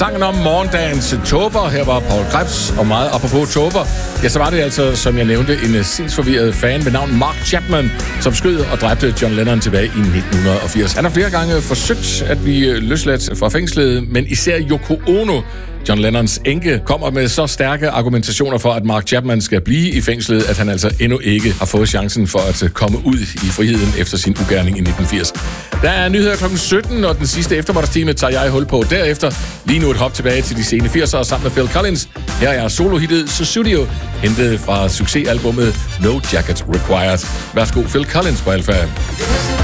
Sangen om morgendagens tåber. Her var Paul Krebs, og meget apropos tåber. Ja, så var det altså, som jeg nævnte, en sindsforvirret fan ved navn Mark Chapman, som skød og dræbte John Lennon tilbage i 1980. Han har flere gange forsøgt at blive løsladt fra fængslet, men især Yoko Ono, John Lennons enke, kommer med så stærke argumentationer for, at Mark Chapman skal blive i fængslet, at han altså endnu ikke har fået chancen for at komme ud i friheden efter sin ugerning i 1980. Der er nyheder kl. 17, og den sidste eftermiddagstime tager jeg hul på derefter. Lige nu et hop tilbage til de sene 80'ere sammen med Phil Collins. Her er solohittet Sussudio, hentet fra succesalbummet No Jacket Required. Værsgo Phil Collins på Alpha.